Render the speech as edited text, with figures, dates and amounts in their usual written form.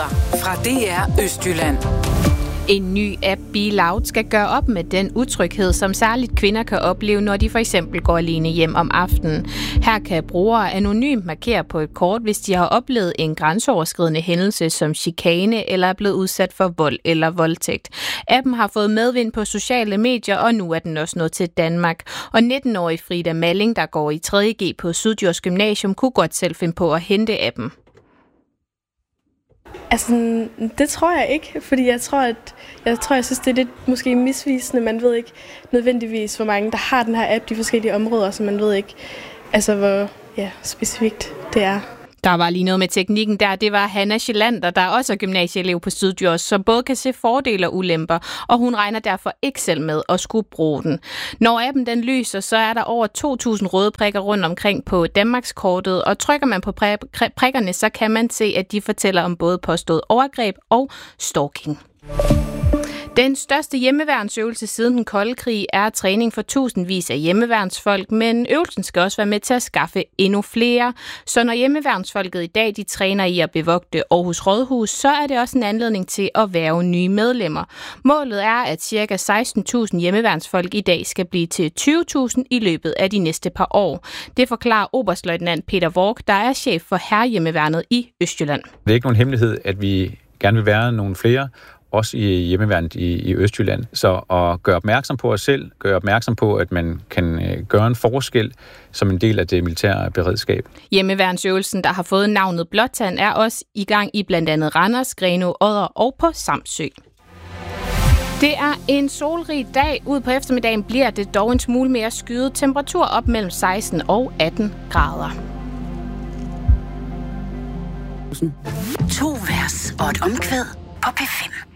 Nyheder fra DR Østjylland. En ny app, BeLoud, skal gøre op med den utryghed, som særligt kvinder kan opleve, når de for eksempel går alene hjem om aftenen. Her kan brugere anonymt markere på et kort, hvis de har oplevet en grænseoverskridende hændelse som chikane eller er blevet udsat for vold eller voldtægt. Appen har fået medvind på sociale medier, og nu er den også nået til Danmark. Og 19-årige Frida Malling, der går i 3.G på Syddjurs Gymnasium, kunne godt selv finde på at hente appen. Altså, det tror jeg ikke, fordi jeg synes, det er lidt måske misvisende. Man ved ikke nødvendigvis, hvor mange der har den her app, de forskellige områder, så man ved ikke, altså, hvor specifikt det er. Der var lige noget med teknikken der. Det var Hanna Schelander, der også er gymnasieelev på Syddjurs, som både kan se fordele og ulemper, og hun regner derfor ikke selv med at skulle bruge den. Når appen den lyser, så er der over 2.000 røde prikker rundt omkring på Danmarkskortet, og trykker man på prikkerne, så kan man se, at de fortæller om både påstået overgreb og stalking. Den største hjemmeværnsøvelse siden den kolde krig er træning for tusindvis af hjemmeværnsfolk, men øvelsen skal også være med til at skaffe endnu flere. Så når hjemmeværnsfolket i dag de træner i at bevogte Aarhus Rådhus, så er det også en anledning til at hverve nye medlemmer. Målet er, at ca. 16.000 hjemmeværnsfolk i dag skal blive til 20.000 i løbet af de næste par år. Det forklarer oberstløjtnant Peter Vork, der er chef for Hærhjemmeværnet i Østjylland. Det er ikke nogen hemmelighed, at vi gerne vil være nogle flere, også i hjemmeværnet i Østjylland. Så at gøre opmærksom på os selv, gøre opmærksom på, at man kan gøre en forskel som en del af det militære beredskab. Hjemmeværnsøvelsen, der har fået navnet Blåtand, er også i gang i blandt andet Randers, Grenaa, Odder og på Samsø. Det er en solrig dag. Ud på eftermiddagen bliver det dog en smule mere skyet. Temperatur op mellem 16 og 18 grader. 2 vers og et omkvæd på P5.